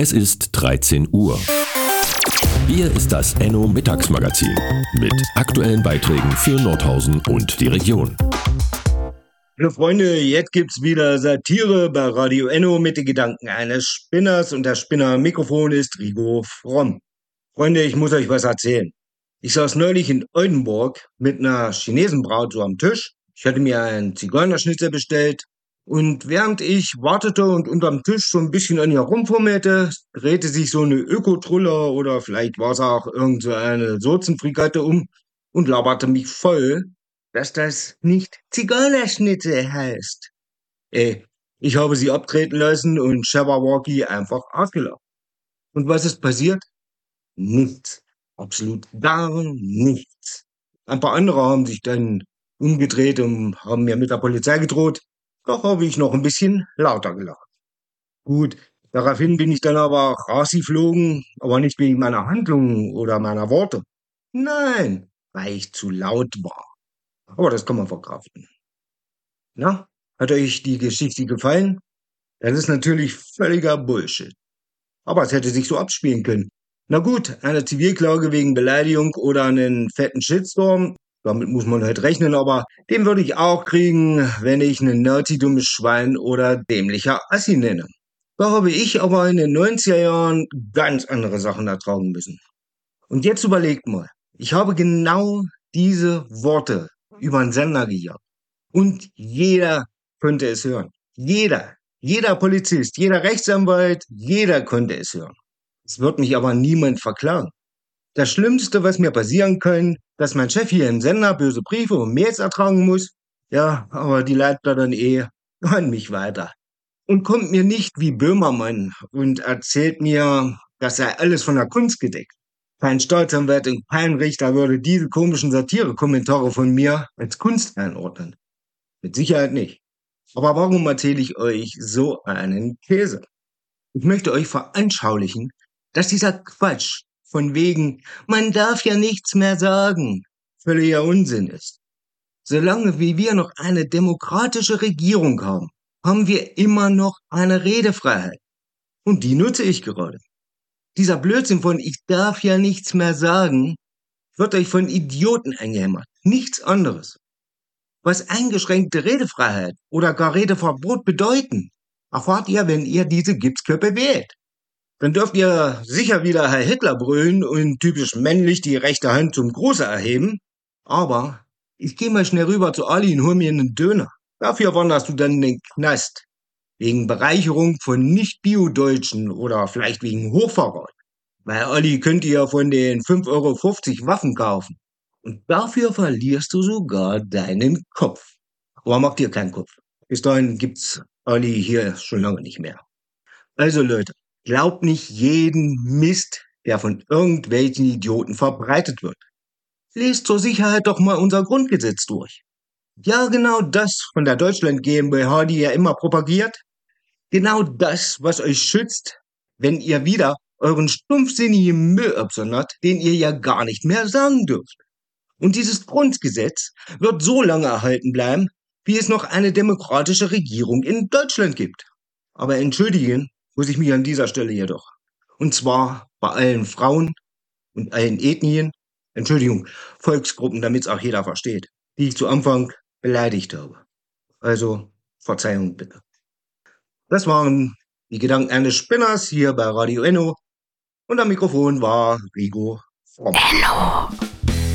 Es ist 13 Uhr. Hier ist das Enno Mittagsmagazin mit aktuellen Beiträgen für Nordhausen und die Region. Hallo Freunde, jetzt gibt's wieder Satire bei Radio Enno mit den Gedanken eines Spinners und der Spinner am Mikrofon ist Rigo Fromm. Freunde, ich muss euch was erzählen. Ich saß neulich in Oldenburg mit einer Chinesenbraut so am Tisch. Ich hatte mir einen Zigeunerschnitzel bestellt und während ich wartete und unterm Tisch so ein bisschen an ihr rumfummelte, drehte sich so eine Ökotruller oder vielleicht war es auch irgend so eine Sozenfrikatte um und laberte mich voll, dass das nicht Zigeunerschnitzel heißt. Ich habe sie abtreten lassen und Shabawaki einfach ausgelacht. Und was ist passiert? Nichts. Absolut gar nichts. Ein paar andere haben sich dann umgedreht und haben mir mit der Polizei gedroht. Doch habe ich noch ein bisschen lauter gelacht. Gut, daraufhin bin ich dann aber rausgeflogen, aber nicht wegen meiner Handlungen oder meiner Worte. Nein, weil ich zu laut war. Aber das kann man verkraften. Na, hat euch die Geschichte gefallen? Das ist natürlich völliger Bullshit. Aber es hätte sich so abspielen können. Na gut, eine Zivilklage wegen Beleidigung oder einen fetten Shitstorm, damit muss man halt rechnen, aber den würde ich auch kriegen, wenn ich einen nerdy-dummes Schwein oder dämlicher Assi nenne. Da habe ich aber in den 90er Jahren ganz andere Sachen ertragen müssen. Und jetzt überlegt mal, ich habe genau diese Worte über den Sender gejagt. Und jeder konnte es hören. Jeder Polizist, jeder Rechtsanwalt, jeder konnte es hören. Es wird mich aber niemand verklagen. Das Schlimmste, was mir passieren kann, dass mein Chef hier im Sender böse Briefe und Mails ertragen muss. Ja, aber die leitet er dann an mich weiter. Und kommt mir nicht wie Böhmermann und erzählt mir, das sei alles von der Kunst gedeckt. Kein Staatsanwalt und kein Richter würde diese komischen Satire-Kommentare von mir als Kunst einordnen. Mit Sicherheit nicht. Aber warum erzähle ich euch so einen Käse? Ich möchte euch veranschaulichen, dass dieser Quatsch von wegen, man darf ja nichts mehr sagen, völliger Unsinn ist. Solange wie wir noch eine demokratische Regierung haben, haben wir immer noch eine Redefreiheit. Und die nutze ich gerade. Dieser Blödsinn von ich darf ja nichts mehr sagen, wird euch von Idioten eingehämmert. Nichts anderes. Was eingeschränkte Redefreiheit oder gar Redeverbot bedeuten, erfahrt ihr, wenn ihr diese Gipsköppe wählt. Dann dürft ihr sicher wieder Herr Hitler brüllen und typisch männlich die rechte Hand zum Gruße erheben. Aber ich gehe mal schnell rüber zu Ali und hol mir einen Döner. Dafür wanderst du dann in den Knast. Wegen Bereicherung von Nicht-Bio-Deutschen oder vielleicht wegen Hochverrat. Bei Ali könnt ihr ja von den 5,50 € Waffen kaufen. Und dafür verlierst du sogar deinen Kopf. Aber macht dir keinen Kopf. Bis dahin gibt's Ali hier schon lange nicht mehr. Also Leute, glaubt nicht jeden Mist, der von irgendwelchen Idioten verbreitet wird. Lest zur Sicherheit doch mal unser Grundgesetz durch. Ja, genau das von der Deutschland GmbH, die ihr immer propagiert. Genau das, was euch schützt, wenn ihr wieder euren stumpfsinnigen Müll absondert, den ihr ja gar nicht mehr sagen dürft. Und dieses Grundgesetz wird so lange erhalten bleiben, wie es noch eine demokratische Regierung in Deutschland gibt. Aber entschuldigen muss ich mich an dieser Stelle jedoch. Und zwar bei allen Frauen und allen Ethnien, Volksgruppen, damit es auch jeder versteht, die ich zu Anfang beleidigt habe. Also Verzeihung bitte. Das waren die Gedanken eines Spinners hier bei Radio Enno und am Mikrofon war Rigo Fromm. Enno.